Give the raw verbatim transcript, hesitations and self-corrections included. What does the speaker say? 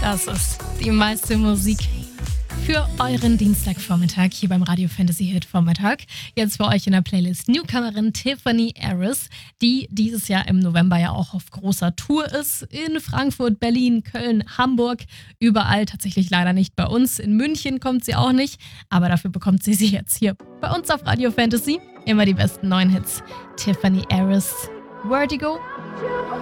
Das ist die meiste Musik für euren Dienstagvormittag hier beim Radio Fantasy Hit Vormittag. Jetzt für euch in der Playlist Newcomerin Tiffany Harris, die dieses Jahr im November ja auch auf großer Tour ist. In Frankfurt, Berlin, Köln, Hamburg, überall, tatsächlich leider nicht bei uns. In München kommt sie auch nicht, aber dafür bekommt sie sie jetzt hier bei uns auf Radio Fantasy. Immer die besten neuen Hits. Tiffany Harris, Vertigo.